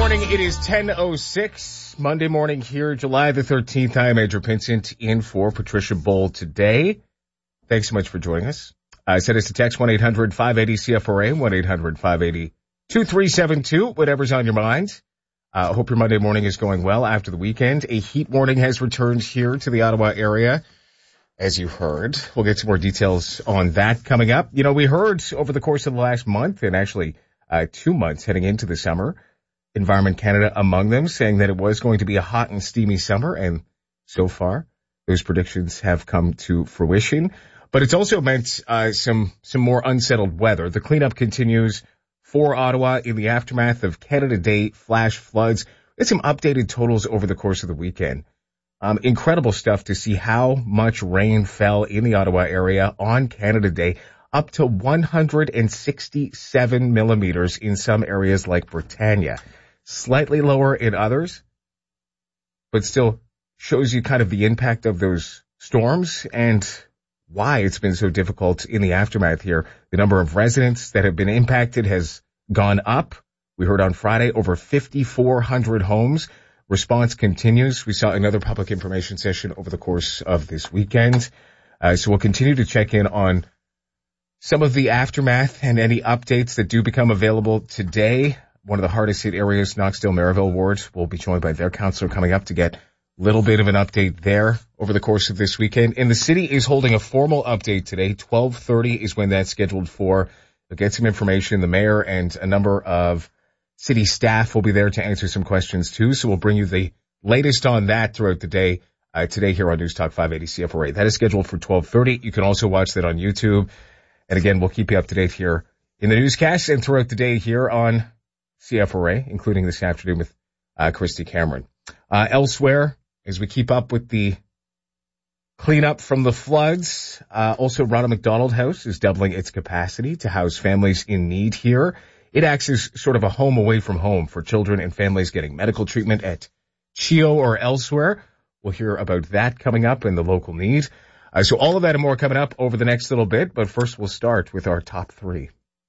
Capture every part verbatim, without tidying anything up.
morning. It is ten oh six, Monday morning here, July the thirteenth. I am Andrew Pinsent in for Patricia Bowl today. Thanks so much for joining us. Uh, send us a text, one eight hundred five eight zero C F R A, one eight hundred five eight zero two three seven two, whatever's on your mind. I uh, hope your Monday morning is going well after the weekend. A heat warning has returned here to the Ottawa area, as you heard. We'll get some more details on that coming up. You know, we heard over the course of the last month, and actually uh, two months heading into the summer, Environment Canada among them, saying that it was going to be a hot and steamy summer, and so far, those predictions have come to fruition. But it's also meant uh, some some more unsettled weather. The cleanup continues for Ottawa in the aftermath of Canada Day flash floods. It's some updated totals over the course of the weekend. Um, incredible stuff to see how much rain fell in the Ottawa area on Canada Day, up to one hundred sixty-seven millimeters in some areas like Britannia. Slightly lower in others, but still shows you kind of the impact of those storms and why it's been so difficult in the aftermath here. The number of residents that have been impacted has gone up. We heard on Friday over fifty-four hundred homes. Response continues. We saw another public information session over the course of this weekend. Uh, so we'll continue to check in on some of the aftermath and any updates that do become available today. One of the hardest hit areas, Knoxdale-Merivale ward, will be joined by their councillor coming up to get a little bit of an update there over the course of this weekend. And the city is holding a formal update today. twelve thirty is when that's scheduled for. We'll get some information. The mayor and a number of city staff will be there to answer some questions too. So we'll bring you the latest on that throughout the day uh, today here on News Talk five eighty C F R A. That is scheduled for twelve thirty. You can also watch that on YouTube. And again, we'll keep you up to date here in the newscast and throughout the day here on C F R A, including this afternoon with uh, Christy Cameron. Uh, elsewhere, as we keep up with the cleanup from the floods, uh, also Ronald McDonald House is doubling its capacity to house families in need here. It acts as sort of a home away from home for children and families getting medical treatment at CHEO or elsewhere. We'll hear about that coming up and the local need. Uh, so all of that and more coming up over the next little bit, but first we'll start with our top three.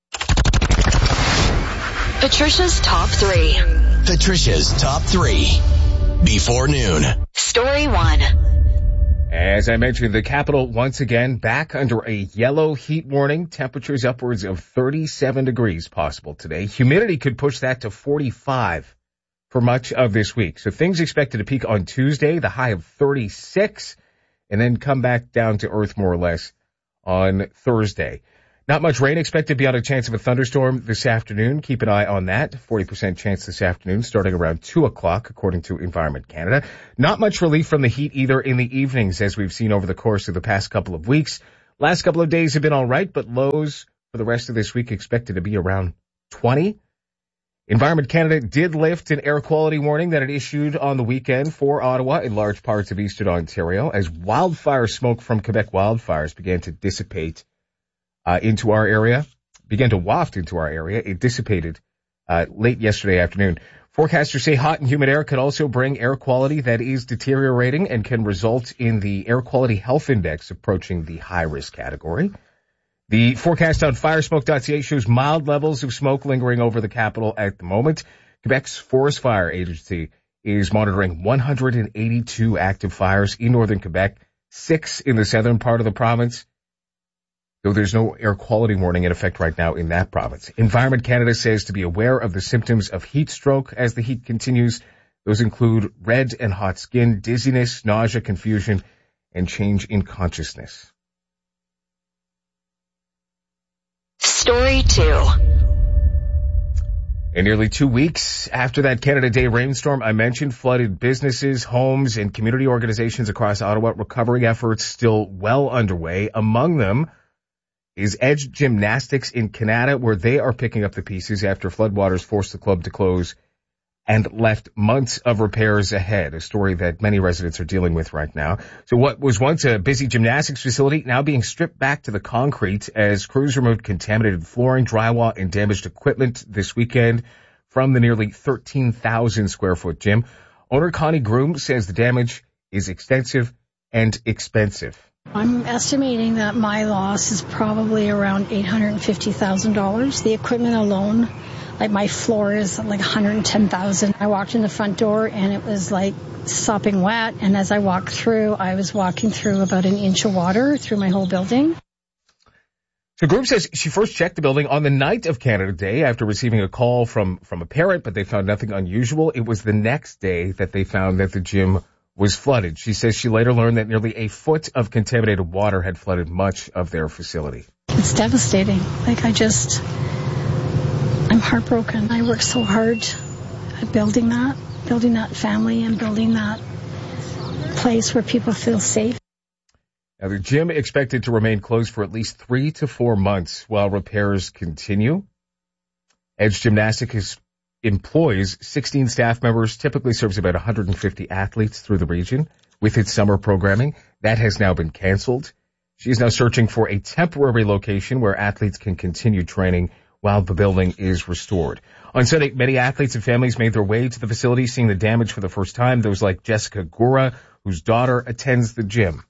Patricia's Top three. Patricia's Top three. Before noon. Story one. As I mentioned, the capital once again back under a yellow heat warning. Temperatures upwards of thirty-seven degrees possible today. Humidity could push that to forty-five for much of this week. So things expected to peak on Tuesday, the high of thirty-six, and then come back down to earth more or less on Thursday. Not much rain expected beyond a chance of a thunderstorm this afternoon. Keep an eye on that. forty percent chance this afternoon starting around two o'clock according to Environment Canada. Not much relief from the heat either in the evenings as we've seen over the course of the past couple of weeks. Last couple of days have been all right, but lows for the rest of this week expected to be around twenty. Environment Canada did lift an air quality warning that it issued on the weekend for Ottawa in large parts of eastern Ontario as wildfire smoke from Quebec wildfires began to dissipate Uh, into our area, began to waft into our area. It dissipated uh, late yesterday afternoon. Forecasters say hot and humid air could also bring air quality that is deteriorating and can result in the Air Quality Health Index approaching the high-risk category. The forecast on firesmoke dot c a shows mild levels of smoke lingering over the capital at the moment. Quebec's Forest Fire Agency is monitoring one hundred eighty-two active fires in northern Quebec, six in the southern part of the province, though there's no air quality warning in effect right now in that province. Environment Canada says to be aware of the symptoms of heat stroke as the heat continues. Those include red and hot skin, dizziness, nausea, confusion, and change in consciousness. Story two. In nearly two weeks after that Canada Day rainstorm I mentioned, flooded businesses, homes, and community organizations across Ottawa, recovery efforts still well underway. Among them is Edge Gymnastics in Canada, where they are picking up the pieces after floodwaters forced the club to close and left months of repairs ahead, a story that many residents are dealing with right now. So what was once a busy gymnastics facility now being stripped back to the concrete as crews removed contaminated flooring, drywall, and damaged equipment this weekend from the nearly thirteen thousand square foot gym. Owner Connie Groom says the damage is extensive and expensive. I'm estimating that my loss is probably around eight hundred fifty thousand dollars. The equipment alone, Like my floor is like one hundred ten thousand. I walked in the front door and it was like sopping wet. And as I walked through, I was walking through about an inch of water through my whole building. The group says she first checked the building on the night of Canada Day after receiving a call from, from a parent, but they found nothing unusual. It was the next day that they found that the gym was flooded. She says she later learned that nearly a foot of contaminated water had flooded much of their facility. It's devastating. Like I just, I'm heartbroken. I worked so hard at building that, building that family and building that place where people feel safe. Now, the gym expected to remain closed for at least three to four months while repairs continue. Edge Gymnastics employs sixteen staff members, typically serves about one hundred fifty athletes through the region with its summer programming. That has now been canceled. She is now searching for a temporary location where athletes can continue training while the building is restored. On Sunday, many athletes and families made their way to the facility, seeing the damage for the first time. Those like Jessica Gura, whose daughter attends the gym.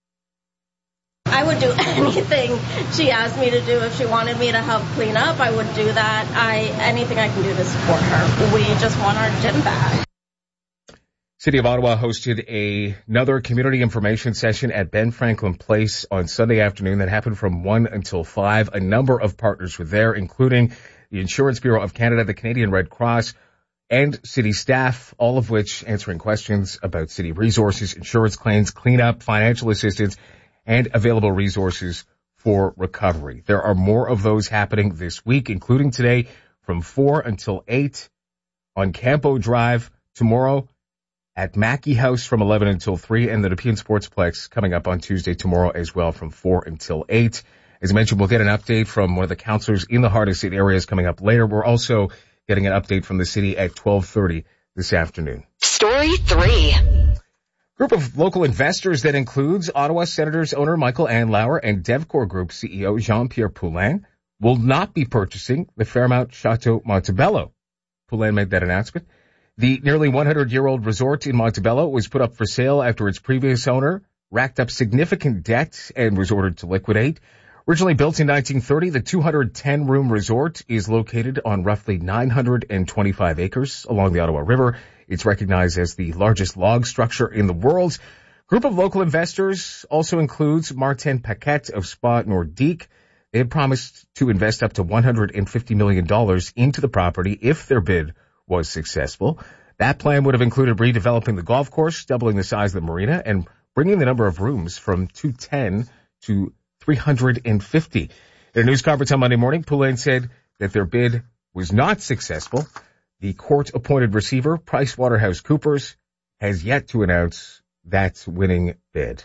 I would do anything she asked me to do. If she wanted me to help clean up, I would do that. I anything I can do to support her. We just want our gym back. City of Ottawa hosted a, another community information session at Ben Franklin Place on Sunday afternoon that happened from one until five. A number of partners were there, including the Insurance Bureau of Canada, the Canadian Red Cross, and city staff, all of which answering questions about city resources, insurance claims, cleanup, financial assistance, and available resources for recovery. There are more of those happening this week, including today from four until eight on Campo Drive, tomorrow at Mackey House from eleven until three, and the Nepean Sportsplex coming up on Tuesday tomorrow as well from four until eight. As I mentioned, we'll get an update from one of the councillors in the hardest hit areas coming up later. We're also getting an update from the city at twelve thirty this afternoon. Story three. Group of local investors that includes Ottawa Senators owner Michael Andlauer and DevCore Group C E O Jean-Pierre Poulin will not be purchasing the Fairmount Chateau Montebello. Poulin made that announcement. The nearly one hundred year old resort in Montebello was put up for sale after its previous owner racked up significant debt and was ordered to liquidate. Originally built in nineteen thirty, the two hundred ten room resort is located on roughly nine hundred twenty-five acres along the Ottawa River. It's recognized as the largest log structure in the world. Group of local investors also includes Martin Paquette of Spa Nordique. They had promised to invest up to one hundred fifty million dollars into the property if their bid was successful. That plan would have included redeveloping the golf course, doubling the size of the marina, and bringing the number of rooms from two hundred ten to three hundred fifty. In a news conference on Monday morning, Poulin said that their bid was not successful. The court-appointed receiver, PricewaterhouseCoopers, has yet to announce that winning bid.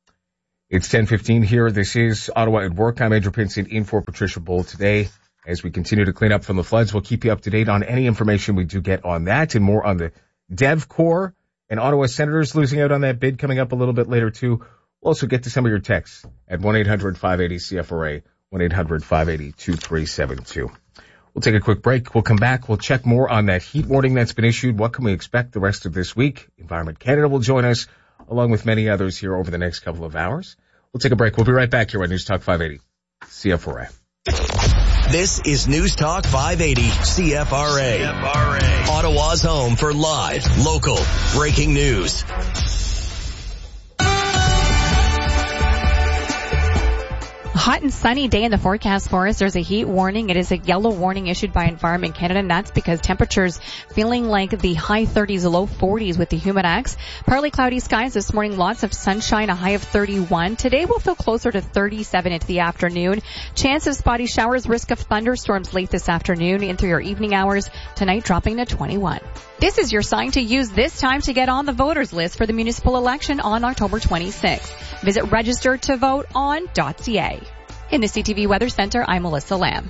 It's ten fifteen here. This is Ottawa at Work. I'm Andrew Pinson in for Patricia Bull today. As we continue to clean up from the floods, we'll keep you up to date on any information we do get on that and more on the DevCore and Ottawa Senators losing out on that bid coming up a little bit later too. We'll also get to some of your texts at one eight hundred five eighty C F R A, one eight hundred five eighty two three seven two. We'll take a quick break. We'll come back. We'll check more on that heat warning that's been issued. What can we expect the rest of this week? Environment Canada will join us, along with many others here over the next couple of hours. We'll take a break. We'll be right back here on News Talk five eighty C F R A. This is News Talk five eighty C F R A. C F R A. Ottawa's home for live, local, breaking news. Hot and sunny day in the forecast for us. There's a heat warning. It is a yellow warning issued by Environment Canada, and that's because temperatures feeling like the high thirties, low forties with the humidex. Partly cloudy skies this morning, lots of sunshine, a high of thirty-one. Today we'll feel closer to thirty-seven into the afternoon. Chance of spotty showers, risk of thunderstorms late this afternoon into your evening hours. Tonight dropping to twenty-one. This is your sign to use this time to get on the voters list for the municipal election on October twenty-sixth. Visit register to vote on dot c a. In the C T V Weather Center, I'm Melissa Lamb.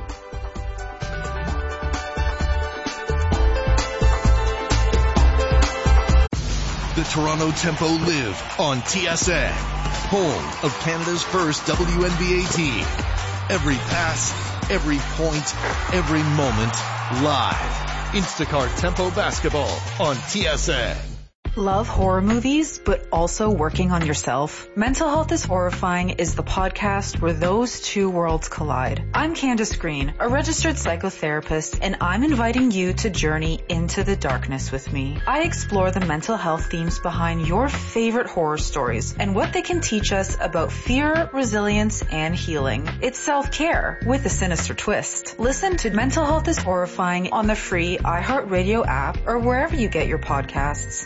The Toronto Tempo live on T S N, home of Canada's first W N B A team. Every pass, every point, every moment, live. Instacart Tempo Basketball on T S N. Love horror movies, but also working on yourself? Mental Health is Horrifying is the podcast where those two worlds collide. I'm Candace Green, a registered psychotherapist, and I'm inviting you to journey into the darkness with me. I explore the mental health themes behind your favorite horror stories and what they can teach us about fear, resilience, and healing. It's self-care with a sinister twist. Listen to Mental Health is Horrifying on the free iHeartRadio app or wherever you get your podcasts.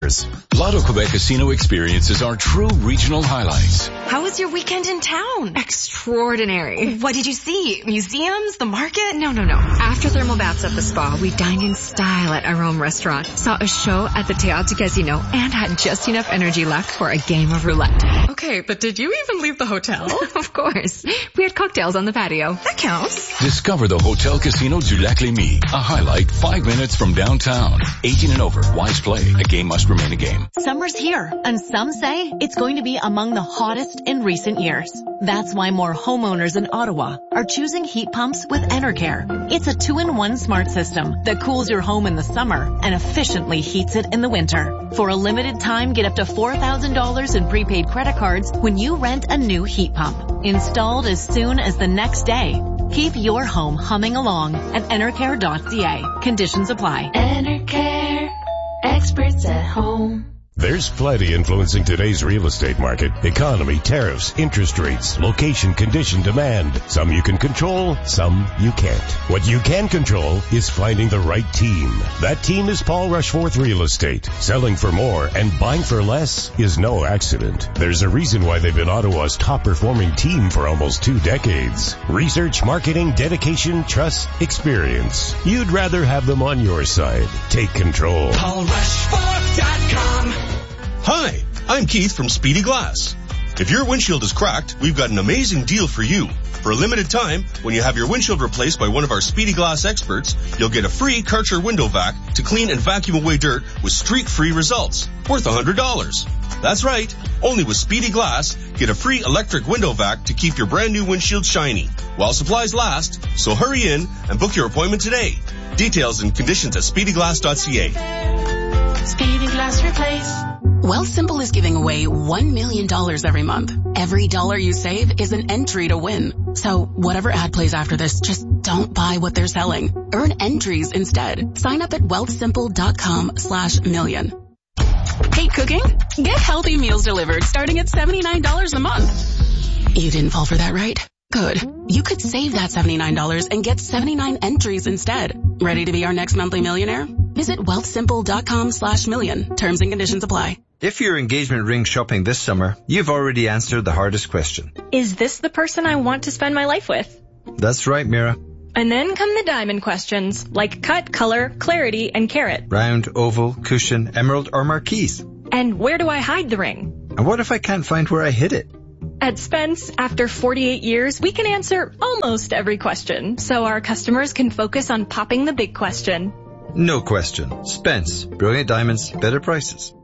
Lotto Quebec Casino experiences are true regional highlights. How was your weekend in town? Extraordinary. What did you see? Museums? The market? No, no, no. After thermal baths at the spa, we dined in style at our own restaurant, saw a show at the Théâtre Casino, and had just enough energy left for a game of roulette. Okay, but did you even leave the hotel? Of course. We had cocktails on the patio. That counts. Discover the Hotel Casino du Lac-Lémy, a highlight five minutes from downtown. eighteen and over. Wise play. A game must remain a game. Summer's here, and some say it's going to be among the hottest in recent years. That's why more homeowners in Ottawa are choosing heat pumps with Enercare. It's a two-in-one smart system that cools your home in the summer and efficiently heats it in the winter. For a limited time, get up to four thousand dollars in prepaid credit cards when you rent a new heat pump. Installed as soon as the next day. Keep your home humming along at enercare dot c a. Conditions apply. Enercare. Experts at home. There's plenty influencing today's real estate market. Economy, tariffs, interest rates, location, condition, demand. Some you can control, some you can't. What you can control is finding the right team. That team is Paul Rushforth Real Estate. Selling for more and buying for less is no accident. There's a reason why they've been Ottawa's top performing team for almost two decades. Research, marketing, dedication, trust, experience. You'd rather have them on your side. Take control. Paul Rushforth dot com. Hi, I'm Keith from Speedy Glass. If your windshield is cracked, we've got an amazing deal for you. For a limited time, when you have your windshield replaced by one of our Speedy Glass experts, you'll get a free Karcher window vac to clean and vacuum away dirt with streak-free results, worth one hundred dollars. That's right. Only with Speedy Glass, get a free electric window vac to keep your brand new windshield shiny while supplies last. So hurry in and book your appointment today. Details and conditions at speedy glass dot c a. Speedy Glass Replace. Wealthsimple is giving away one million dollars every month. Every dollar you save is an entry to win. So whatever ad plays after this, just don't buy what they're selling. Earn entries instead. Sign up at wealthsimple dot com slash million. Hate cooking? Get healthy meals delivered starting at seventy-nine dollars a month. You didn't fall for that, right? Good. You could save that seventy-nine dollars and get seventy-nine entries instead. Ready to be our next monthly millionaire? Visit wealthsimple dot com slash million. Terms and conditions apply. If you're engagement ring shopping this summer, you've already answered the hardest question. Is this the person I want to spend my life with? That's right, Mira. And then come the diamond questions, like cut, color, clarity, and carat. Round, oval, cushion, emerald, or marquise. And where do I hide the ring? And what if I can't find where I hid it? At Spence, after forty-eight years, we can answer almost every question, so our customers can focus on popping the big question. No question. Spence. Brilliant diamonds, better prices.